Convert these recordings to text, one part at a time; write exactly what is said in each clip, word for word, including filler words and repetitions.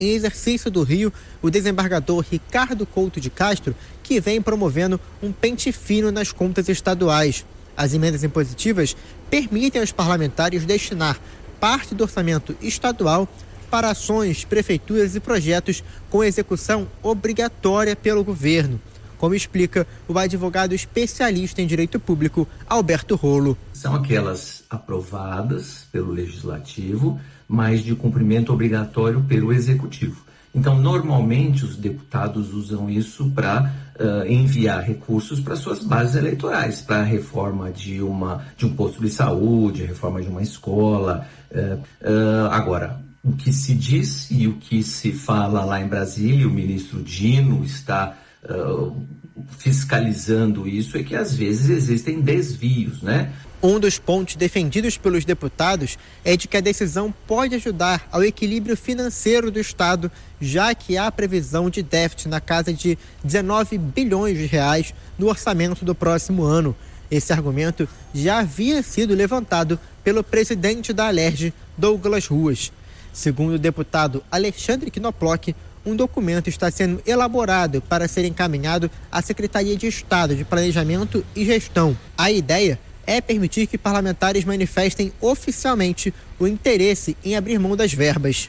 Em exercício do Rio, o desembargador Ricardo Couto de Castro, que vem promovendo um pente fino nas contas estaduais. As emendas impositivas permitem aos parlamentares destinar parte do orçamento estadual para ações, prefeituras e projetos com execução obrigatória pelo governo, como explica o advogado especialista em direito público, Alberto Rolo. São aquelas aprovadas pelo Legislativo, mas de cumprimento obrigatório pelo Executivo. Então, normalmente, os deputados usam isso para uh, enviar recursos para suas bases eleitorais, para a reforma de, uma, de um posto de saúde, a reforma de uma escola. Uh, uh, agora, o que se diz e o que se fala lá em Brasília, o ministro Dino está uh, fiscalizando isso, é que às vezes existem desvios, né? Um dos pontos defendidos pelos deputados é de que a decisão pode ajudar ao equilíbrio financeiro do Estado, já que há previsão de déficit na casa de dezenove bilhões de reais no orçamento do próximo ano. Esse argumento já havia sido levantado pelo presidente da Alerj, Douglas Ruas. Segundo o deputado Alexandre Knoploch, um documento está sendo elaborado para ser encaminhado à Secretaria de Estado de Planejamento e Gestão. A ideia é permitir que parlamentares manifestem oficialmente o interesse em abrir mão das verbas.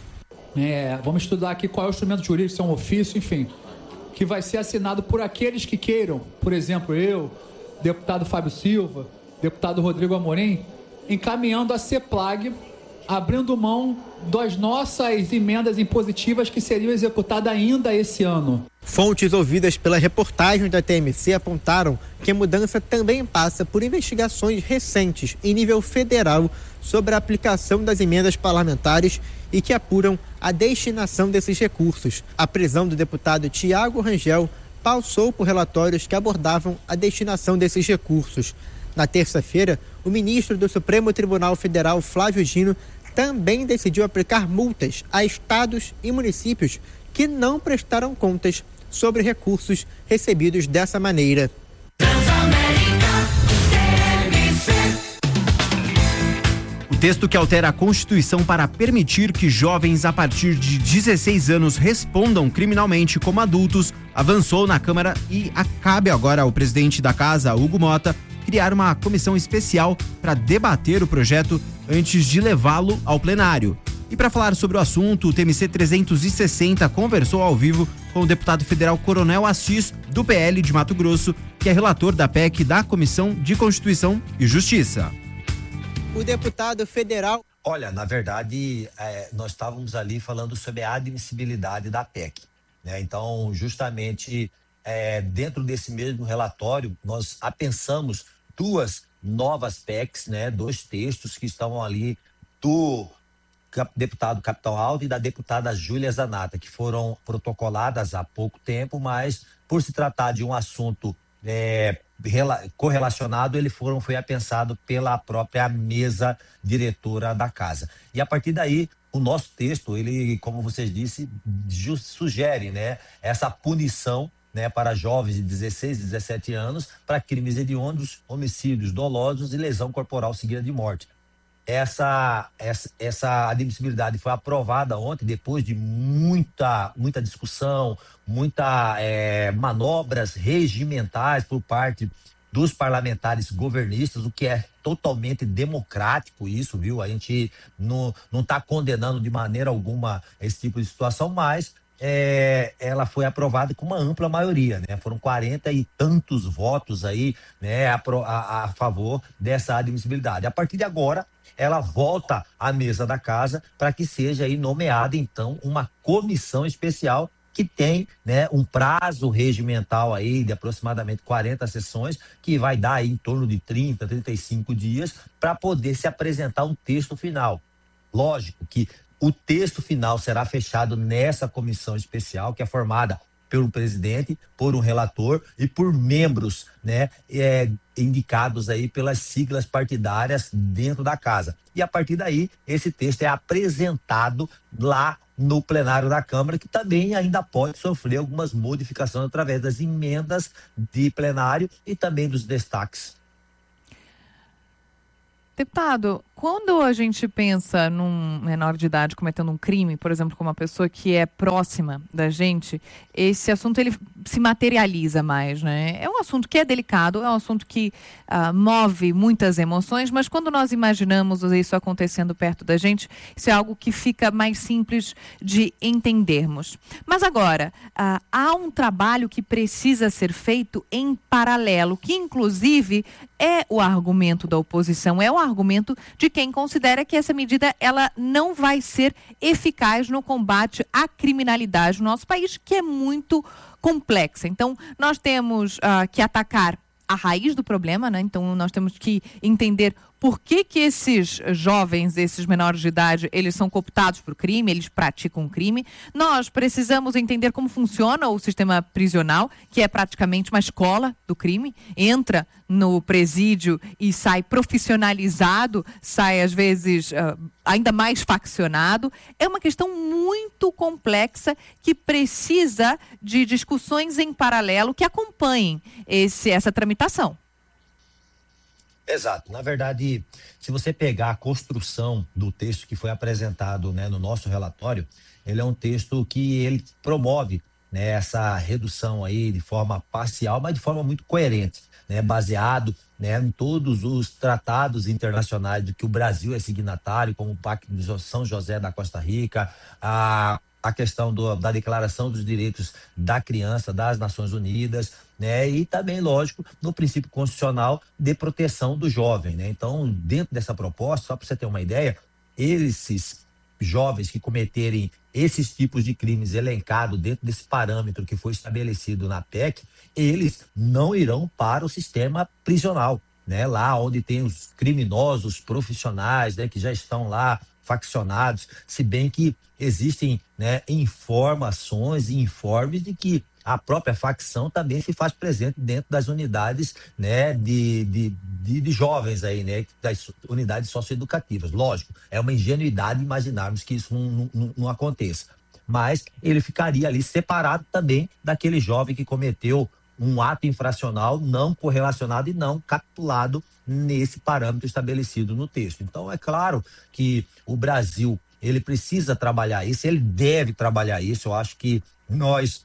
É, vamos estudar aqui qual é o instrumento jurídico, se é um ofício, enfim, que vai ser assinado por aqueles que queiram, por exemplo, eu, deputado Fábio Silva, deputado Rodrigo Amorim, encaminhando a CEPLAG, abrindo mão das nossas emendas impositivas que seriam executadas ainda esse ano. Fontes ouvidas pela reportagem da T M C apontaram que a mudança também passa por investigações recentes em nível federal sobre a aplicação das emendas parlamentares e que apuram a destinação desses recursos. A prisão do deputado Tiago Rangel passou por relatórios que abordavam a destinação desses recursos. Na terça-feira, o ministro do Supremo Tribunal Federal, Flávio Dino, também decidiu aplicar multas a estados e municípios que não prestaram contas sobre recursos recebidos dessa maneira. O texto que altera a Constituição para permitir que jovens a partir de dezesseis anos respondam criminalmente como adultos avançou na Câmara e cabe agora ao presidente da Casa, Hugo Mota, criar uma comissão especial para debater o projeto antes de levá-lo ao plenário. E para falar sobre o assunto, o T M C trezentos e sessenta conversou ao vivo com o deputado federal Coronel Assis, do P L de Mato Grosso, que é relator da P E C da Comissão de Constituição e Justiça. O deputado federal... Olha, na verdade, é, nós estávamos ali falando sobre a admissibilidade da P E C, né? Então, justamente, é, dentro desse mesmo relatório, nós apensamos duas novas P E Cs, né? Dois textos que estão ali do deputado Capitão Aldo e da deputada Júlia Zanata, que foram protocoladas há pouco tempo, mas por se tratar de um assunto é, correlacionado, ele foram, foi apensado pela própria mesa diretora da casa. E a partir daí, o nosso texto, ele, como vocês disse, sugere, né, essa punição, né, para jovens de dezesseis, dezessete anos, para crimes hediondos, homicídios dolosos e lesão corporal seguida de morte. Essa, essa, essa admissibilidade foi aprovada ontem, depois de muita, muita discussão, muita é, manobras regimentais por parte dos parlamentares governistas, o que é totalmente democrático isso, viu? A gente não não está condenando de maneira alguma esse tipo de situação, mas é, ela foi aprovada com uma ampla maioria, né? Foram quarenta e tantos votos aí, né, a, a, a favor dessa admissibilidade. A partir de agora, ela volta à mesa da casa para que seja aí nomeada, então, uma comissão especial que tem, né, um prazo regimental aí de aproximadamente quarenta sessões, que vai dar aí em torno de trinta, trinta e cinco dias para poder se apresentar um texto final. Lógico que o texto final será fechado nessa comissão especial, que é formada pelo presidente, por um relator e por membros, né, é, indicados aí pelas siglas partidárias dentro da casa. E a partir daí, esse texto é apresentado lá no plenário da Câmara, que também ainda pode sofrer algumas modificações através das emendas de plenário e também dos destaques. Deputado, quando a gente pensa num menor de idade cometendo um crime, por exemplo, com uma pessoa que é próxima da gente, esse assunto ele se materializa mais, né? É um assunto que é delicado, é um assunto que uh, move muitas emoções, mas quando nós imaginamos isso acontecendo perto da gente, isso é algo que fica mais simples de entendermos. Mas agora, uh, há um trabalho que precisa ser feito em paralelo, que inclusive é o argumento da oposição, é o argumento de quem considera que essa medida ela não vai ser eficaz no combate à criminalidade no nosso país, que é muito complexa. Então, nós temos uh, que atacar a raiz do problema, né? Então, nós temos que entender por que que esses jovens, esses menores de idade, eles são cooptados para o crime, eles praticam crime. Nós precisamos entender como funciona o sistema prisional, que é praticamente uma escola do crime. Entra no presídio e sai profissionalizado, sai às vezes uh, ainda mais faccionado. É uma questão muito complexa que precisa de discussões em paralelo que acompanhem esse, essa tramitação. Exato. Na verdade, se você pegar a construção do texto que foi apresentado, né, no nosso relatório, ele é um texto que ele promove, né, essa redução aí de forma parcial, mas de forma muito coerente, né, baseado, né, em todos os tratados internacionais de que o Brasil é signatário, como o Pacto de São José da Costa Rica, a a questão do, da Declaração dos Direitos da Criança das Nações Unidas, né, e também, lógico, no princípio constitucional de proteção do jovem, né? Então, dentro dessa proposta, só para você ter uma ideia, esses jovens que cometerem esses tipos de crimes elencados dentro desse parâmetro que foi estabelecido na P E C, eles não irão para o sistema prisional, né? Lá onde tem os criminosos profissionais, né, que já estão lá faccionados, se bem que existem, né, informações e informes de que a própria facção também se faz presente dentro das unidades, né, de, de, de, de jovens aí, né, das unidades socioeducativas. Lógico, é uma ingenuidade imaginarmos que isso não, não, não aconteça, mas ele ficaria ali separado também daquele jovem que cometeu um ato infracional não correlacionado e não capitulado nesse parâmetro estabelecido no texto. Então, é claro que o Brasil, ele precisa trabalhar isso, ele deve trabalhar isso. Eu acho que nós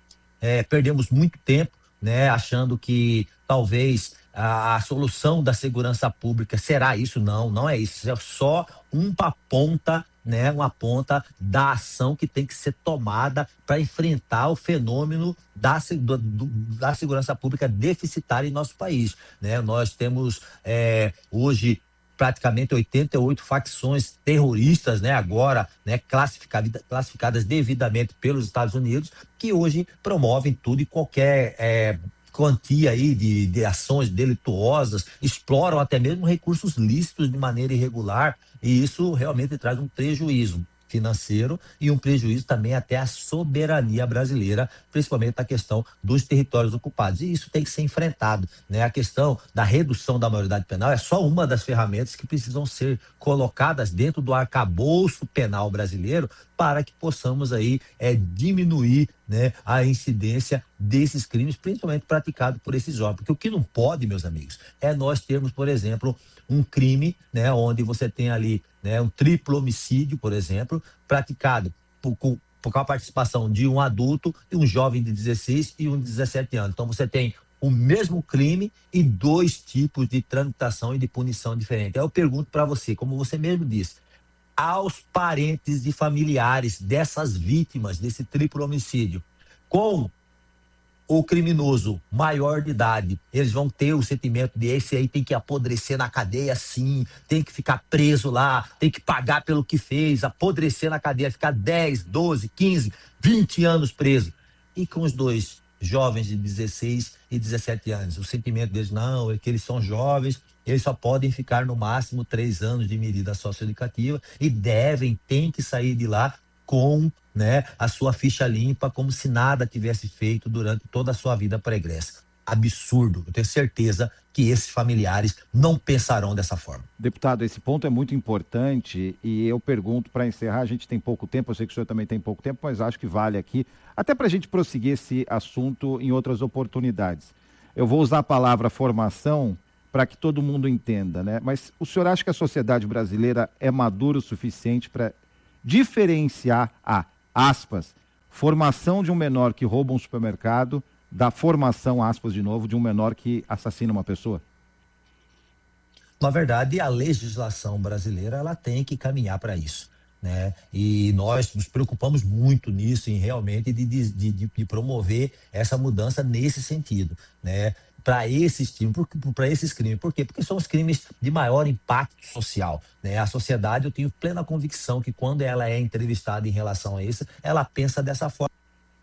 é, perdemos muito tempo, né, achando que talvez a, a solução da segurança pública será isso. Não, não é isso. Isso é só uma ponta, né, uma ponta da ação que tem que ser tomada para enfrentar o fenômeno da, do, da segurança pública deficitária em nosso país, né? Nós temos é, hoje praticamente oitenta e oito facções terroristas, né, agora, né, classificadas, classificadas devidamente pelos Estados Unidos, que hoje promovem tudo e qualquer é, quantia aí de, de ações delituosas, exploram até mesmo recursos lícitos de maneira irregular, e isso realmente traz um prejuízo financeiro e um prejuízo também até à soberania brasileira, principalmente na questão dos territórios ocupados. E isso tem que ser enfrentado, né? A questão da redução da maioridade penal é só uma das ferramentas que precisam ser colocadas dentro do arcabouço penal brasileiro para que possamos aí é, diminuir, né, a incidência desses crimes, principalmente praticados por esses jovens. Porque o que não pode, meus amigos, é nós termos, por exemplo, um crime, né, onde você tem ali, né, um triplo homicídio, por exemplo, praticado por, com, por a participação de um adulto e um jovem de dezesseis e um de dezessete anos. Então você tem o mesmo crime e dois tipos de tramitação e de punição diferentes. Aí eu pergunto para você, como você mesmo disse, aos parentes e familiares dessas vítimas desse triplo homicídio, com o criminoso maior de idade, eles vão ter o sentimento de esse aí tem que apodrecer na cadeia sim, tem que ficar preso lá, tem que pagar pelo que fez, apodrecer na cadeia, ficar dez, doze, quinze, vinte anos preso. E com os dois jovens de dezesseis e dezessete anos, o sentimento deles, não, é que eles são jovens, eles só podem ficar no máximo três anos de medida socioeducativa e devem, tem que sair de lá com, né, a sua ficha limpa, como se nada tivesse feito durante toda a sua vida pregressa. Absurdo. Eu tenho certeza que esses familiares não pensarão dessa forma. Deputado, esse ponto é muito importante e eu pergunto, para encerrar, a gente tem pouco tempo, eu sei que o senhor também tem pouco tempo, mas acho que vale aqui, até para a gente prosseguir esse assunto em outras oportunidades. Eu vou usar a palavra formação para que todo mundo entenda, né? Mas o senhor acha que a sociedade brasileira é madura o suficiente para diferenciar a, aspas, formação de um menor que rouba um supermercado da formação, aspas de novo, de um menor que assassina uma pessoa? Na verdade, a legislação brasileira ela tem que caminhar para isso, né? E nós nos preocupamos muito nisso, em realmente de, de, de, de promover essa mudança nesse sentido, né? Para esses crimes, para esses crimes. Por quê? Porque são os crimes de maior impacto social, né? A sociedade, eu tenho plena convicção que quando ela é entrevistada em relação a isso, ela pensa dessa forma.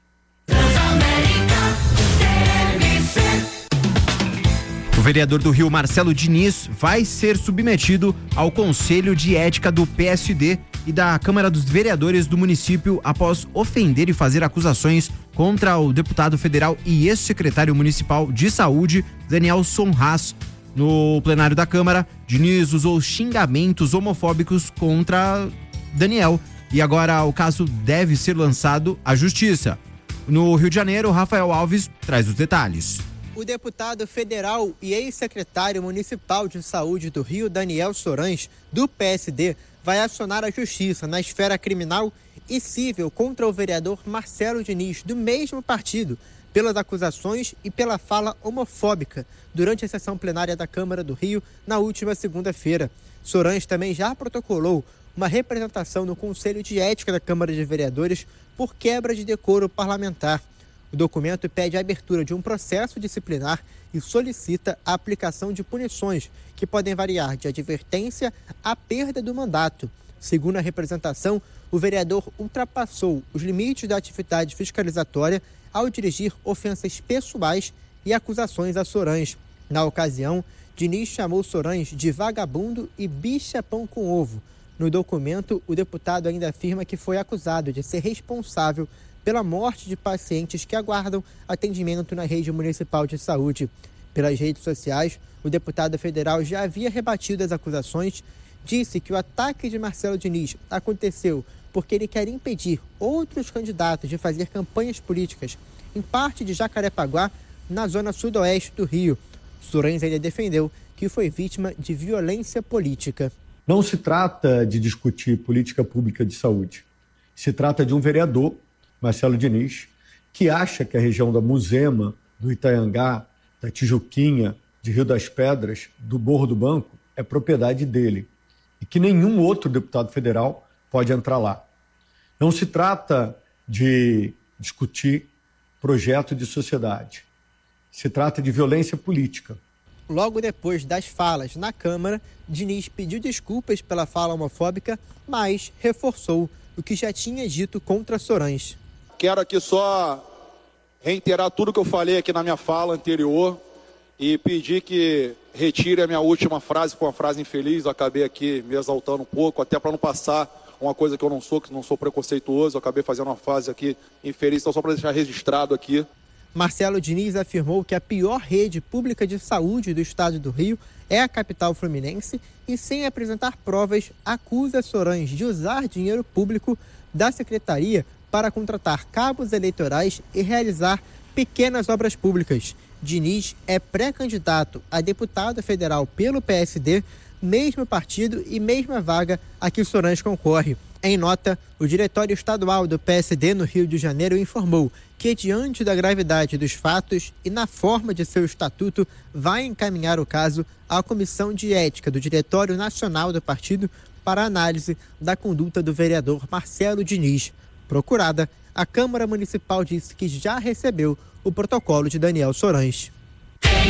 O vereador do Rio, Marcelo Diniz, vai ser submetido ao Conselho de Ética do P S D e da Câmara dos Vereadores do município após ofender e fazer acusações contra o deputado federal e ex-secretário municipal de saúde, Daniel Sonras. No plenário da Câmara, Diniz usou xingamentos homofóbicos contra Daniel e agora o caso deve ser lançado à Justiça. No Rio de Janeiro, Rafael Alves traz os detalhes. O deputado federal e ex-secretário municipal de saúde do Rio, Daniel Sonras, do P S D, vai acionar a justiça na esfera criminal e civil contra o vereador Marcelo Diniz, do mesmo partido, pelas acusações e pela fala homofóbica durante a sessão plenária da Câmara do Rio na última segunda-feira. Sonras também já protocolou uma representação no Conselho de Ética da Câmara de Vereadores por quebra de decoro parlamentar. O documento pede a abertura de um processo disciplinar e solicita a aplicação de punições que podem variar de advertência à perda do mandato. Segundo a representação, o vereador ultrapassou os limites da atividade fiscalizatória ao dirigir ofensas pessoais e acusações a Sonras. Na ocasião, Diniz chamou Sonras de vagabundo e bicha-pão com ovo. No documento, o deputado ainda afirma que foi acusado de ser responsável pela morte de pacientes que aguardam atendimento na rede municipal de saúde. Pelas redes sociais, o deputado federal já havia rebatido as acusações, disse que o ataque de Marcelo Diniz aconteceu porque ele quer impedir outros candidatos de fazer campanhas políticas em parte de Jacarepaguá, na zona sudoeste do Rio. Sonras ainda defendeu que foi vítima de violência política. Não se trata de discutir política pública de saúde. Se trata de um vereador, Marcelo Diniz, que acha que a região da Muzema, do Itaiangá, da Tijuquinha, de Rio das Pedras, do Morro do Banco, é propriedade dele e que nenhum outro deputado federal pode entrar lá. Não se trata de discutir projeto de sociedade. Se trata de violência política. Logo depois das falas na Câmara, Diniz pediu desculpas pela fala homofóbica, mas reforçou o que já tinha dito contra Sonras. Quero aqui só reiterar tudo que eu falei aqui na minha fala anterior e pedir que retire a minha última frase, que foi uma frase infeliz. Eu acabei aqui me exaltando um pouco, até para não passar uma coisa que eu não sou, que não sou preconceituoso. Eu acabei fazendo uma frase aqui infeliz, então só para deixar registrado aqui. Marcelo Diniz afirmou que a pior rede pública de saúde do estado do Rio é a capital fluminense e, sem apresentar provas, acusa Sonras de usar dinheiro público da secretaria para contratar cabos eleitorais e realizar pequenas obras públicas. Diniz é pré-candidato a deputado federal pelo P S D, mesmo partido e mesma vaga a que Sonras concorre. Em nota, o Diretório Estadual do P S D no Rio de Janeiro informou que, diante da gravidade dos fatos e na forma de seu estatuto, vai encaminhar o caso à Comissão de Ética do Diretório Nacional do partido para análise da conduta do vereador Marcelo Diniz. Procurada, a Câmara Municipal disse que já recebeu o protocolo de Daniel Sonras.